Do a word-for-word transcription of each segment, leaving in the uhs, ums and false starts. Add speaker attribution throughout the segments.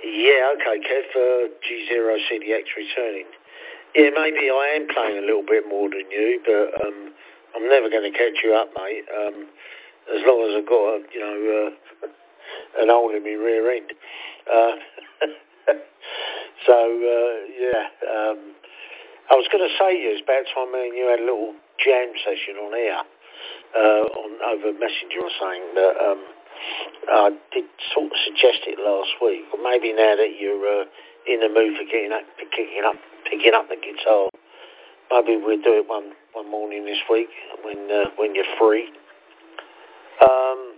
Speaker 1: Yeah, okay, Kev. Uh, G zero C D X returning. Yeah, maybe I am playing a little bit more than you, but um, I'm never going to catch you up, mate. Um, as long as I've got, a, you know, uh, an hole in my rear end. Uh, so, uh, yeah. Um, I was going to say to you, it's about time me and you had a little jam session on here, uh, on over Messenger or something, that um, I did sort of suggest it last week. Or maybe now that you're uh, in the mood for getting up, picking up, picking up the guitar, maybe we'll do it one, one morning this week when uh, when you're free. Um,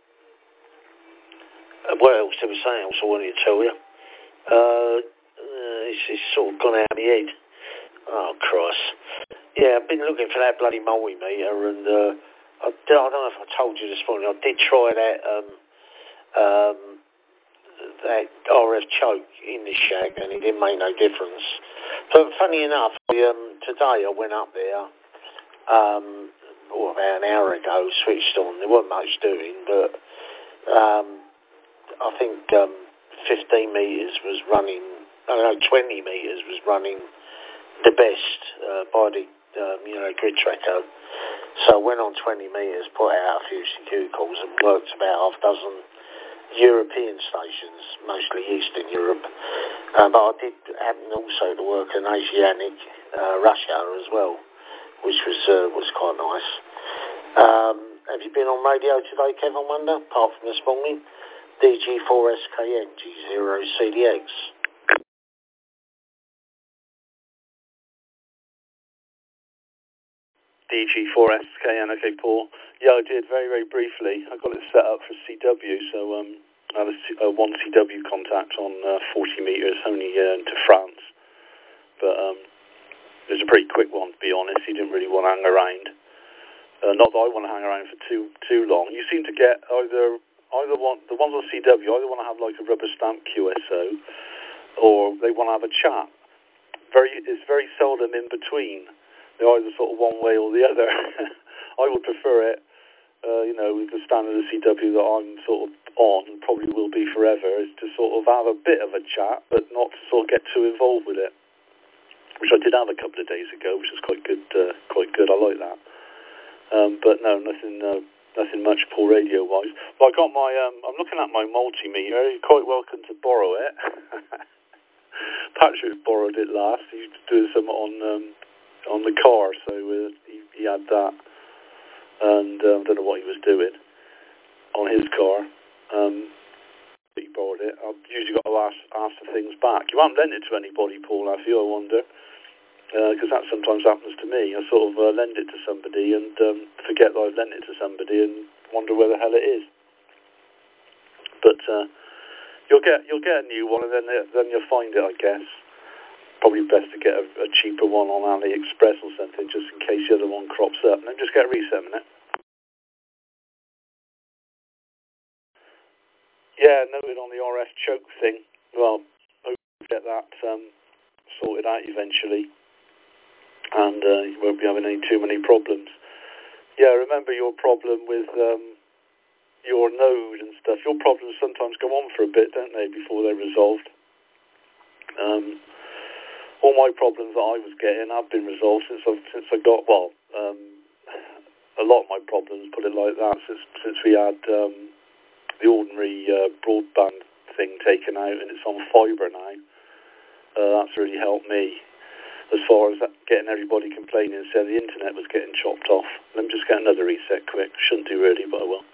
Speaker 1: what else did we say else I wanted to tell you? Uh, uh, it's, it's sort of gone out of my head. Oh, Christ. Yeah, I've been looking for that bloody multimeter, and uh, I, I don't know if I told you this morning, I did try that um, um, that R F choke in this shag, and it didn't make no difference. But funny enough, I, um, today I went up there, um, oh, about an hour ago, switched on. There wasn't much doing, but um, I think um, fifteen metres was running, I don't know, twenty metres was running the best uh, by the, um, you know, grid tracker. So I went on twenty metres, put out a few security calls and worked about half a dozen European stations, mostly Eastern Europe. Uh, but I did happen also to work an Asiatic uh, Russia as well, which was uh, was quite nice. Um, have you been on radio today, Kev, on Monday, apart from this morning? D G four S K N, G zero C D X.
Speaker 2: D G four S K N, okay, Paul. Yeah, I did very, very briefly. I got it set up for C W, so um, I had a, a one C W contact on uh, forty metres, only uh, into France. But um, it was a pretty quick one, to be honest. He didn't really want to hang around. Uh, not that I want to hang around for too too long. You seem to get either either one, the ones on C W either want to have like a rubber stamp Q S O, or they want to have a chat. Very, it's very seldom in between. They're either sort of one way or the other. I would prefer it, uh, you know, with the standard of C W that I'm sort of on, and probably will be forever, is to sort of have a bit of a chat, but not to sort of get too involved with it, which I did have a couple of days ago, which was quite good. Uh, quite good. I like that. Um, but no, nothing, uh, nothing much Paul radio wise. Well, I got my. Um, I'm looking at my multimeter. You're quite welcome to borrow it. Patrick borrowed it last. He was doing some on. Um, on the car, so uh, he, he had that, and I um, don't know what he was doing on his car. Um, he borrowed it. I've usually got to ask, ask for things back. You haven't lent it to anybody, Paul, have you, I wonder? Because uh, that sometimes happens to me. I sort of uh, lend it to somebody and um, forget that I've lent it to somebody and wonder where the hell it is. But uh, you'll get you'll get a new one, and then then you'll find it, I guess. Probably best to get a, a cheaper one on AliExpress or something, just in case the other one crops up. And then just get a reset a minute. Yeah, noted on the R F choke thing. Well, hope you get that um, sorted out eventually, and uh, you won't be having any too many problems. Yeah, remember your problem with um, your node and stuff. Your problems sometimes go on for a bit, don't they, before they're resolved. Um, All my problems that I was getting have been resolved since I since I got well. Um, a lot of my problems, put it like that, since since we had um, the ordinary uh, broadband thing taken out and it's on fibre now. Uh, that's really helped me as far as that, getting everybody complaining and saying the internet was getting chopped off. Let me just get another reset quick. Shouldn't do really, but I will.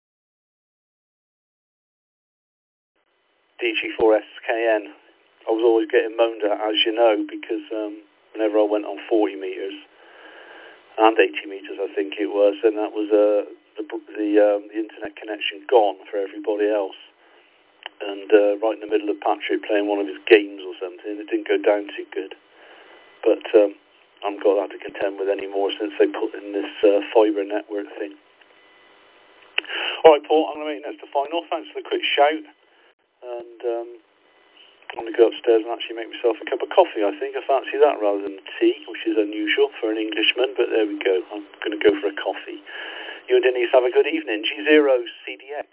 Speaker 2: D G four S K N. I was always getting moaned at, as you know, because um, whenever I went on forty metres and eighty metres, I think it was, and that was uh, the the, um, the internet connection gone for everybody else. And uh, right in the middle of Patrick playing one of his games or something, it didn't go down too good. But um, I haven't got that to contend with anymore since they put in this uh, fibre network thing. All right, Paul, I'm going to make next to final. Thanks for the quick shout. And Um, I'm going to go upstairs and actually make myself a cup of coffee, I think. I fancy that rather than tea, which is unusual for an Englishman, but there we go. I'm going to go for a coffee. You and Denise have a good evening. G zero C D X.